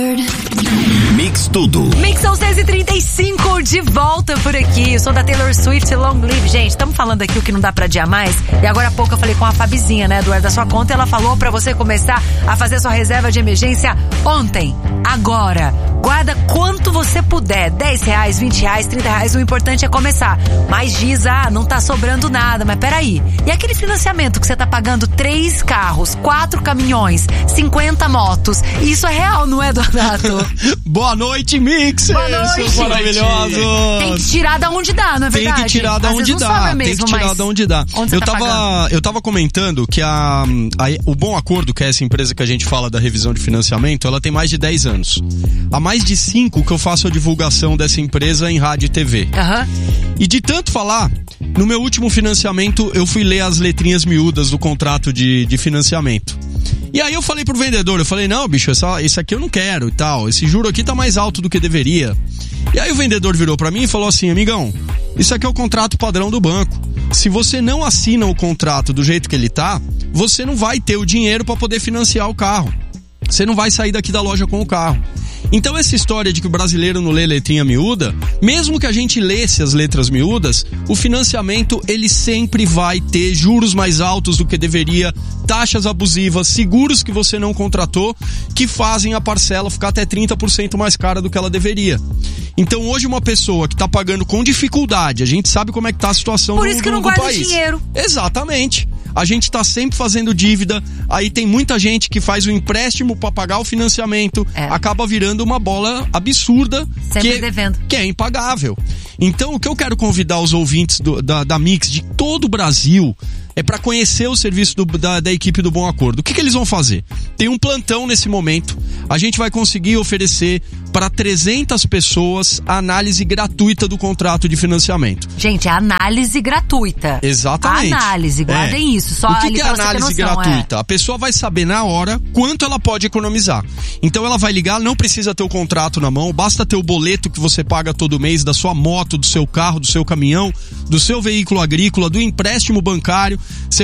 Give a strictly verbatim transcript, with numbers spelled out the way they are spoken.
Mix Tudo. Mix são seis e trinta e cinco, de volta por aqui. Eu sou da Taylor Swift, Long Live. Gente, estamos falando aqui o que não dá pra adiar mais. E agora há pouco eu falei com a Fabizinha, né, do da sua conta. E ela falou pra você começar a fazer sua reserva de emergência ontem, agora. Guarda quanto você puder, dez reais, vinte reais, trinta reais, o importante é começar. Mas diz, ah, não tá sobrando nada, mas peraí. E aquele financiamento que você tá pagando três carros, quatro caminhões, cinquenta motos, isso é real, não é, Donato? Boa noite, Mix! Boa noite! Maravilhoso! Tem que tirar da onde dá, não é verdade? Tem que tirar da onde dá, tem que tirar da onde dá. Onde eu, tá tava, pagando? eu tava comentando que a, a, o Bom Acordo, que é essa empresa que a gente fala da revisão de financiamento, ela tem mais de dez anos. Há mais de cinco que eu faço a divulgação dessa empresa em rádio e T V. Uhum. E de tanto falar, no meu último financiamento, eu fui ler as letrinhas miúdas do contrato de, de financiamento. E aí eu falei pro vendedor, eu falei, não, bicho, essa, esse aqui eu não quero e tal, esse juro aqui tá mais alto do que deveria. E aí o vendedor virou pra mim e falou assim, amigão, isso aqui é o contrato padrão do banco. Se você não assina o contrato do jeito que ele tá, você não vai ter o dinheiro pra poder financiar o carro. Você não vai sair daqui da loja com o carro. Então essa história de que o brasileiro não lê letrinha miúda, mesmo que a gente lesse as letras miúdas, o financiamento ele sempre vai ter juros mais altos do que deveria, taxas abusivas, seguros que você não contratou, que fazem a parcela ficar até trinta por cento mais cara do que ela deveria. Então hoje uma pessoa que tá pagando com dificuldade, a gente sabe como é que tá a situação do, Por isso que do, não do guarda país. dinheiro. Exatamente. A gente tá sempre fazendo dívida, aí tem muita gente que faz o empréstimo pra pagar o financiamento, é. acaba virando uma bola absurda, sempre que, devendo. que é impagável. Então o que eu quero convidar os ouvintes do, da, da Mix de todo o Brasil é para conhecer o serviço do, da, da equipe do Bom Acordo. O que, que eles vão fazer? Tem um plantão nesse momento, a gente vai conseguir oferecer para trezentas pessoas a análise gratuita do contrato de financiamento. Gente, é análise gratuita. Exatamente. Análise, guardem é. isso. Só o que, ali que é pra você ter análise noção, gratuita? É. A pessoa vai saber na hora quanto ela pode economizar. Então ela vai ligar, não precisa ter o contrato na mão, basta ter o boleto que você paga todo mês da sua moto, do seu carro, do seu caminhão, do seu veículo agrícola, do empréstimo bancário. Você